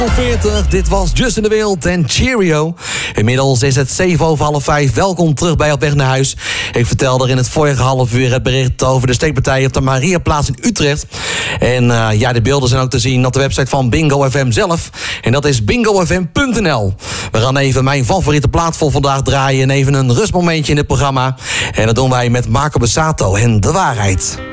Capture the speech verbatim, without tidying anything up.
veertig, dit was Justin de Wild en Cheerio. Inmiddels is het zeven over half vijf. Welkom terug bij Op weg naar huis. Ik vertelde er in het vorige half uur het bericht over de steekpartij op de Mariaplaats in Utrecht. En uh, ja, de beelden zijn ook te zien op de website van Bingo F M zelf. En dat is bingo f m punt n l. We gaan even mijn favoriete plaat voor vandaag draaien en even een rustmomentje in het programma. En dat doen wij met Marco Borsato en De Waarheid.